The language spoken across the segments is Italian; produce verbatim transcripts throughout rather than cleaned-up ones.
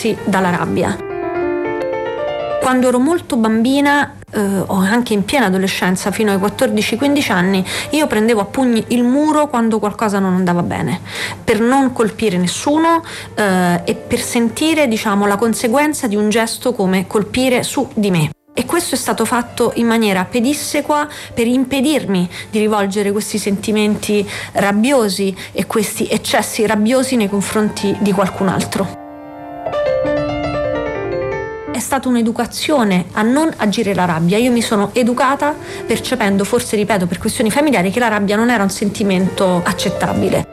proteggersi dalla rabbia. Quando ero molto bambina, eh, o anche in piena adolescenza, fino ai quattordici quindici anni, io prendevo a pugni il muro quando qualcosa non andava bene, per non colpire nessuno eh, e per sentire, diciamo, la conseguenza di un gesto come colpire su di me. E questo è stato fatto in maniera pedissequa per impedirmi di rivolgere questi sentimenti rabbiosi e questi eccessi rabbiosi nei confronti di qualcun altro. È stata un'educazione a non agire la rabbia. Io mi sono educata percependo, forse ripeto per questioni familiari, che la rabbia non era un sentimento accettabile.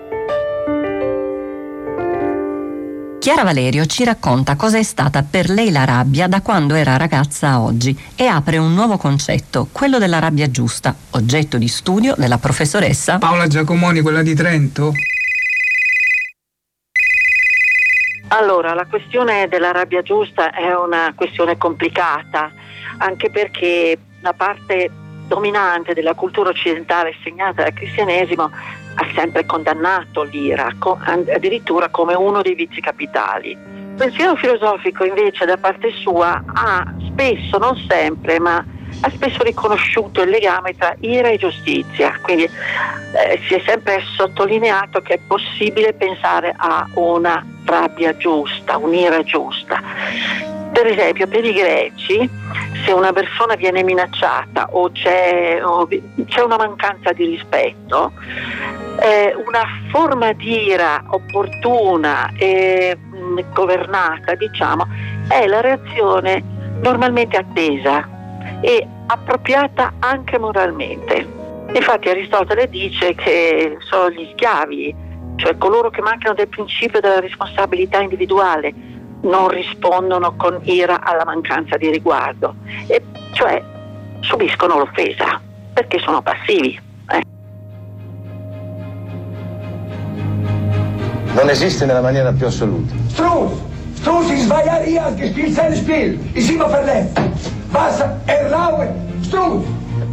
Chiara Valerio ci racconta cosa è stata per lei la rabbia da quando era ragazza a oggi e apre un nuovo concetto, quello della rabbia giusta, oggetto di studio della professoressa Paola Giacomoni, quella di Trento. Allora, la questione della rabbia giusta è una questione complicata, anche perché la parte dominante della cultura occidentale segnata dal cristianesimo ha sempre condannato l'ira, addirittura come uno dei vizi capitali. Il pensiero filosofico invece da parte sua ha spesso, non sempre, ma ha spesso riconosciuto il legame tra ira e giustizia, quindi eh, si è sempre sottolineato che è possibile pensare a una rabbia giusta, un'ira giusta. Per esempio, per i greci, se una persona viene minacciata o c'è, o c'è una mancanza di rispetto, eh, una forma di ira opportuna e mh, governata, diciamo, è la reazione normalmente attesa e appropriata anche moralmente. Infatti Aristotele dice che sono gli schiavi, cioè coloro che mancano del principio della responsabilità individuale, non rispondono con ira alla mancanza di riguardo, e cioè subiscono l'offesa perché sono passivi. Eh. Non esiste nella maniera più assoluta. Struz! Struz, ich sbagliaria anche spiel sein Spiel. Ich immer verletzt. Was erlaube? Struz!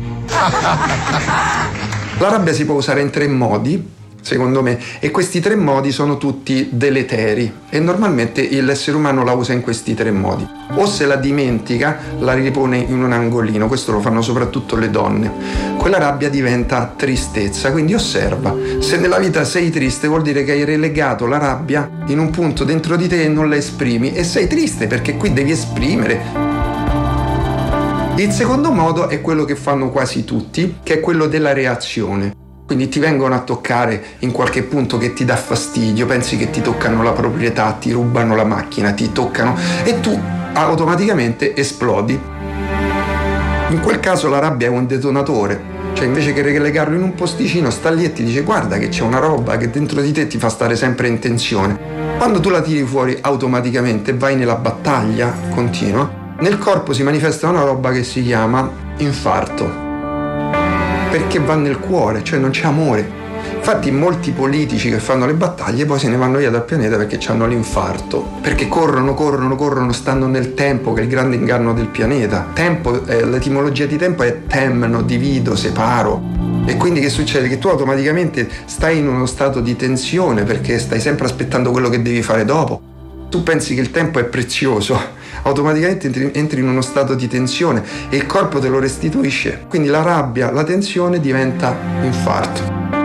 La rabbia si può usare in tre modi, secondo me, e questi tre modi sono tutti deleteri e normalmente l'essere umano la usa in questi tre modi. O se la dimentica, la ripone in un angolino, questo lo fanno soprattutto le donne. Quella rabbia diventa tristezza, quindi osserva, se nella vita sei triste vuol dire che hai relegato la rabbia in un punto dentro di te e non la esprimi, e sei triste perché qui devi esprimere. Il secondo modo è quello che fanno quasi tutti, che è quello della reazione. Quindi ti vengono a toccare in qualche punto che ti dà fastidio, pensi che ti toccano la proprietà, ti rubano la macchina, ti toccano e tu automaticamente esplodi. In quel caso la rabbia è un detonatore, cioè invece che relegarlo in un posticino sta lì e ti dice guarda che c'è una roba che dentro di te ti fa stare sempre in tensione. Quando tu la tiri fuori automaticamente vai nella battaglia continua, nel corpo si manifesta una roba che si chiama infarto, perché va nel cuore, cioè non c'è amore. Infatti molti politici che fanno le battaglie poi se ne vanno via dal pianeta perché hanno l'infarto, perché corrono, corrono, corrono, stanno nel tempo, che è il grande inganno del pianeta. Tempo, eh, l'etimologia di tempo è temno, divido, separo. E quindi che succede? Che tu automaticamente stai in uno stato di tensione perché stai sempre aspettando quello che devi fare dopo. Tu pensi che il tempo è prezioso, automaticamente entri, entri in uno stato di tensione e il corpo te lo restituisce. Quindi la rabbia, la tensione diventa infarto.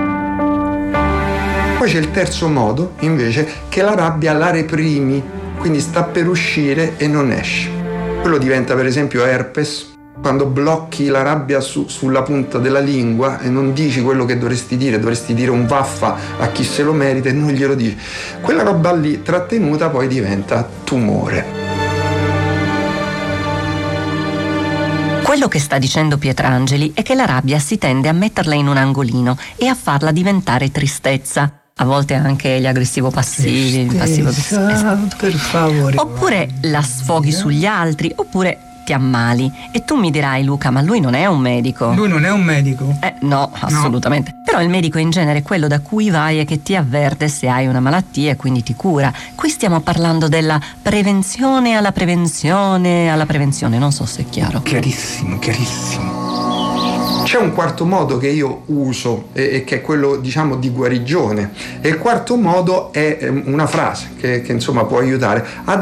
Poi c'è il terzo modo, invece, che la rabbia la reprimi, quindi sta per uscire e non esce. Quello diventa per esempio herpes, quando blocchi la rabbia su, sulla punta della lingua e non dici quello che dovresti dire, dovresti dire un vaffa a chi se lo merita e non glielo dici. Quella roba lì trattenuta poi diventa tumore. Quello che sta dicendo Pietrangeli è che la rabbia si tende a metterla in un angolino e a farla diventare tristezza. A volte anche gli aggressivo-passivi, passivo per favore. Oppure la sfoghi sugli altri, oppure ti ammali. E tu mi dirai, Luca, ma lui non è un medico. Lui non è un medico. Eh no, assolutamente. No. Però il medico in genere è quello da cui vai e che ti avverte se hai una malattia e quindi ti cura. Qui stiamo parlando della prevenzione alla prevenzione alla prevenzione, non so se è chiaro. Chiarissimo, chiarissimo. C'è un quarto modo che io uso e, e che è quello, diciamo, di guarigione. E il quarto modo è una frase che, che insomma può aiutare ad